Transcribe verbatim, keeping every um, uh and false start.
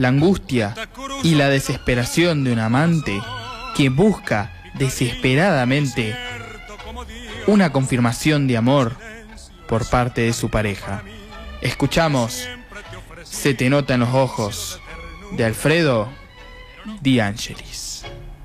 la angustia y la desesperación de un amante que busca desesperadamente una confirmación de amor por parte de su pareja. Escuchamos Se te nota en los ojos, de Alfredo Di Angelis.